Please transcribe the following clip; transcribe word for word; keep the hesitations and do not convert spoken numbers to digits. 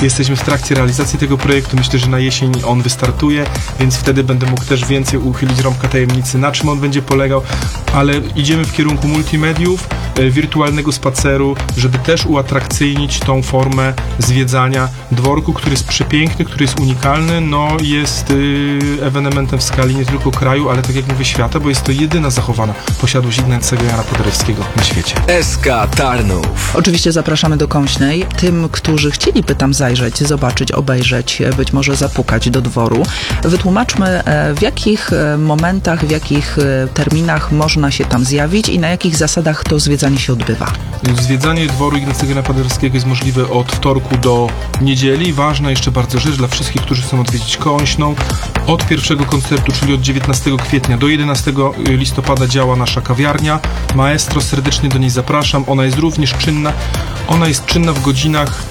Jesteśmy w trakcie realizacji tego projektu. Myślę, że na jesień on wystartuje, więc wtedy będę mógł też więcej uchylić rąbka tajemnicy, na czym on będzie polegał, ale idziemy w kierunku multimediów, e, wirtualnego spaceru, żeby też uatrakcyjnić tą formę zwiedzania dworku, który jest przepiękny, który jest unikalny, no jest y, ewenementem w skali nie tylko kraju, ale tak jak mówię świata, bo jest to jedyna zachowana posiadłość Ignacego Jana Paderewskiego na świecie. S K Tarnów. Oczywiście zapraszamy do Kąśnej. Tym, którzy chcieliby tam zajrzeć, zobaczyć, obejrzeć, być może zapukać do dworu, wytłumaczmy, e, w jakich e, momentach, w jakich e, terminach można się tam zjawić i na jakich zasadach to zwiedzanie się odbywa. Zwiedzanie dworu Ignacego Jana Paderewskiego jest możliwe od wtorku do niedzieli. Ważna jeszcze bardzo rzecz dla wszystkich, którzy chcą odwiedzić Kąśną. Od pierwszego koncertu, czyli od dziewiętnastego kwietnia do jedenastego listopada działa nasza kawiarnia Maestro. Serdecznie do niej zapraszam. Ona jest również czynna. Ona jest czynna w godzinach